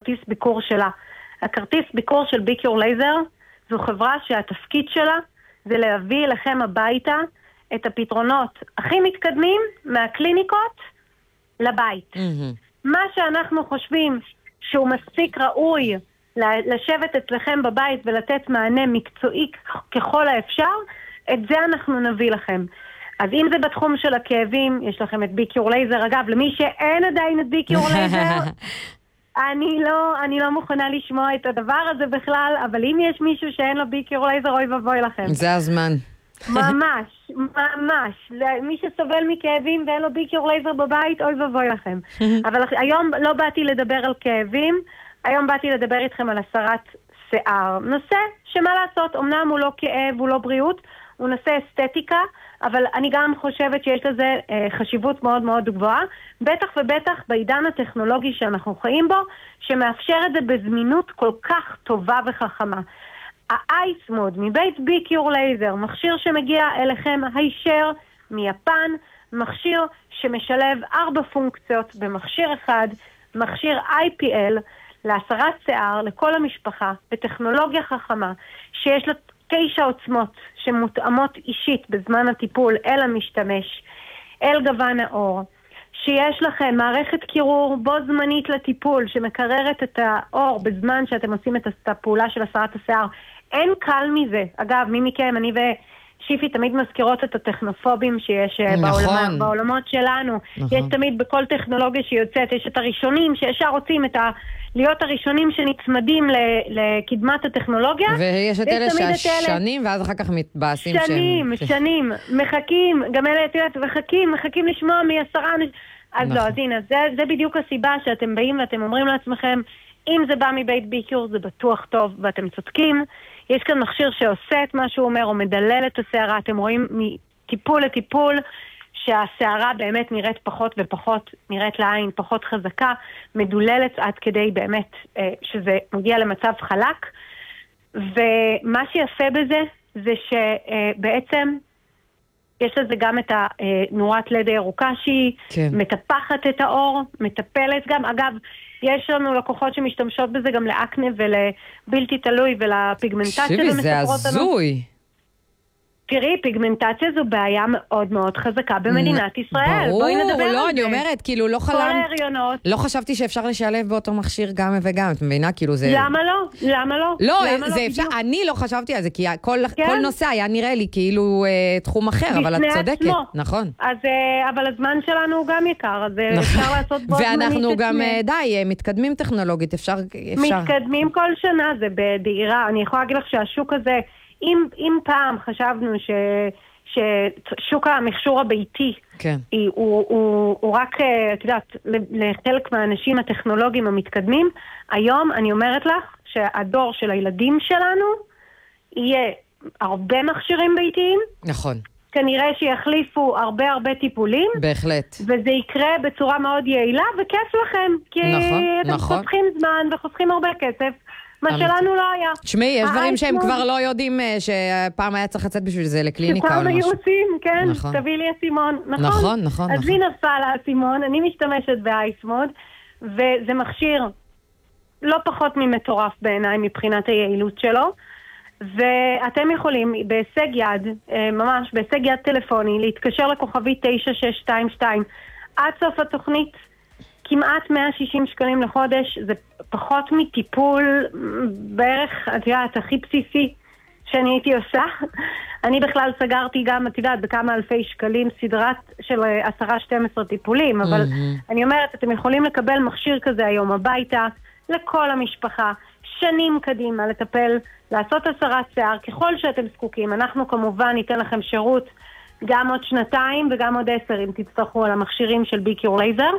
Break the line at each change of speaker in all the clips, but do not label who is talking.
הכרטיס ביקור שלה. הכרטיס ביקור של ביקיור לייזר זו חברה שהתפקיד שלה זה להביא לכם הביתה את הפתרונות הכי מתקדמים מהקליניקות לבית. מה שאנחנו חושבים שהוא מספיק ראוי לשבת אצלכם בבית ולתת מענה מקצועי ככל האפשר, את זה אנחנו נביא לכם. אז אם זה בתחום של הכאבים, יש לכם את ביקיור לייזר. אגב, למי שאין עדיין את ביקיור לייזר, אני לא מוכנה לשמוע את הדבר הזה בכלל, אבל אם יש מישהו שאין לו ביקיור לייזר, אוי ובוי לכם.
זה הזמן.
ממש, ממש. מי שסובל מכאבים ואין לו ביקיור לייזר בבית, אוי ובוי לכם. אבל היום לא באתי לדבר על כאבים, היום באתי לדבר איתכם על הסרת שיער. נושא שמה לעשות, אמנם הוא לא כאב, הוא לא בריאות, הוא נושא אסתטיקה, אבל אני גם חושבת שיש לזה חשיבות מאוד מאוד גבוהה, בטח ובטח בעידן הטכנולוגי שאנחנו חיים בו, שמאפשר את זה בזמינות כל כך טובה וחכמה. האייס מוד מבית ביקיור לייזר, מכשיר שמגיע אליכם הישר מיפן, מכשיר שמשלב 4 פונקציות במכשיר אחד, מכשיר IPL להסרת שיער לכל המשפחה, בטכנולוגיה חכמה, שיש לה 9 עוצמות שמותאמות אישית בזמן הטיפול אל המשתמש, אל גוון האור, שיש לכם מערכת קירור בו זמנית לטיפול שמקררת את האור בזמן שאתם עושים את הפעולה של הסרת השיער. אין קל מזה. אגב, מי מכם, אני ושיפי תמיד מזכירות את הטכנופובים שיש בעולמות שלנו. יש תמיד בכל טכנולוגיה שיוצאת, יש את הראשונים שישר רוצים להיות הראשונים שנצמדים לקדמת הטכנולוגיה.
ויש את אלה שהשנים, ואז אחר כך מתבאסים
שנים, מחכים, גם אלה מחכים לשמוע מ10 אנשים. אז לא, אז הנה, זה בדיוק הסיבה שאתם באים ואתם אומרים לעצמכם, אם זה בא מבית ביקיור זה בטוח טוב, ואתם צודקים. יש כאן מכשיר שעושה את מה שהוא אומר, או מדלל את השערה. אתם רואים מטיפול לטיפול, שהשערה באמת נראית פחות ופחות, נראית לעין פחות חזקה, מדוללת עד כדי באמת שזה מגיע למצב חלק. ומה שיפה בזה, זה שבעצם יש לזה גם את הנורת לד הירוקה שהיא מטפחת את האור, מטפלת גם. אגב, יש לנו לקוחות שמשתמשות בזה גם לאקנה ולבלתי תלוי ולפיגמנטציה.
שיבי, זה הזוי.
תראי, פיגמנטציה זו בעיה מאוד מאוד חזקה במדינת ישראל.
ברור,
בואי נדבר על זה.
לא, אני אומרת, כאילו לא חלם.
כל ההריונות.
לא חשבתי שאפשר לשלב באותו מכשיר גם וגם, את מבינה? כאילו זה...
למה לא? למה לא?
לא, זה אפשר, אני לא חשבתי על זה, כי כל נושא היה נראה לי כאילו תחום אחר, אבל את צודקת, נכון.
אבל הזמן שלנו הוא גם יקר, אז אפשר לעשות בו זמנית.
ואנחנו גם, די, מתקדמים טכנולוגית, אפשר.
מתקדמים כל שנה, זה בדהירה. אני יכולה להגיד לך שהשוק הזה, אם פעם חשבנו ששוק המכשור הביתי הוא רק, את יודעת, לחלק מהאנשים הטכנולוגיים המתקדמים, היום אני אומרת לך שהדור של הילדים שלנו יהיה הרבה מכשירים ביתיים.
נכון.
כנראה שיחליפו הרבה טיפולים.
בהחלט.
וזה יקרה בצורה מאוד יעילה וכיף לכם. כי אתם חוסכים זמן וחוסכים הרבה כסף. מה שלנו לא היה.
תשמעי, יש דברים שהם כבר לא יודעים שפעם היה צריך לצאת בשביל זה לקליניקה או משהו.
שפעם היו עושים, כן, תביא לי הסימון.
נכון.
אז היא נפל הסימון, אני משתמשת באייסמוד, וזה מכשיר לא פחות ממטורף בעיניי מבחינת היעילות שלו, ואתם יכולים בהישג יד, ממש בהישג יד טלפוני, להתקשר לכוכבי 9622 עד סוף התוכנית, כמעט 160 שקלים לחודש, זה פחות מטיפול בערך, את יודעת, הכי בסיסי שאני הייתי עושה. אני בכלל סגרתי גם, את יודעת, בכמה אלפי שקלים סדרת של 10-12 טיפולים, אבל אני אומרת, אתם יכולים לקבל מכשיר כזה היום הביתה, לכל המשפחה, שנים קדימה לטפל, לעשות הסרת שיער, ככל שאתם זקוקים. אנחנו כמובן ניתן לכם שירות גם עוד 2 וגם עוד 10, אם תצטרכו על המכשירים של ביקיור לייזר,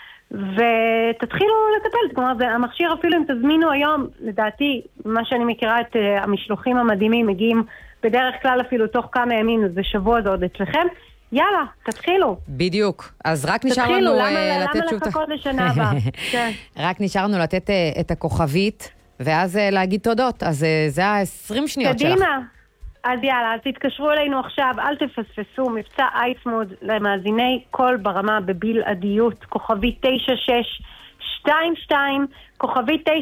ותתחילו לטפל. כלומר, המכשיר אפילו אם תזמינו היום, לדעתי, מה שאני מכירה את המשלוחים המדהימים, מגיעים בדרך כלל אפילו תוך כמה ימים, זה שבוע זה עוד אצלכם. יאללה, תתחילו.
בדיוק. אז רק נשאר לנו לתת שוב...
למה לחכות לשנה הבאה?
רק נשארנו לתת את הכוכבית, ואז להגיד תודות. אז זה 20 שניות שלך.
קדימה. אז יאללה, אז תתקשרו אלינו עכשיו, אל תפספסו, מבצע אייסמוד למאזיני קול ברמה בבלעדיות, כוכבי 9622, כוכבי